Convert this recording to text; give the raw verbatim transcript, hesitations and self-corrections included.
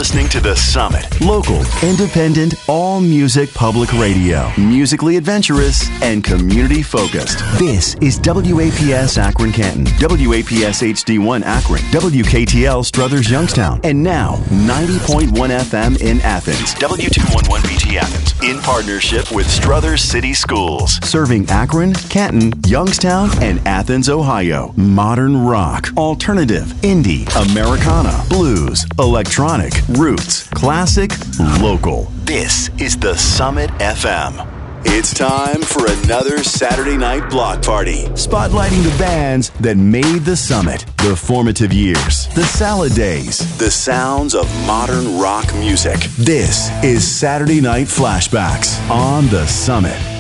listening to The Summit. Local, independent, all-music public radio. Musically adventurous and community-focused. This is W A P S Akron Canton, W A P S H D one Akron, W K T L Struthers Youngstown, and now ninety point one F M in Athens, W two eleven B T Athens, in partnership with Struthers City Schools, serving Akron, Canton, Youngstown, and Athens, Ohio. Modern rock, alternative, indie, Americana, blues, electronic, roots, classic, local. This is The Summit F M. It's time for another Saturday night block party, spotlighting the bands that made the Summit, the formative years, the salad days, the sounds of modern rock music. This is Saturday Night Flashbacks on The Summit.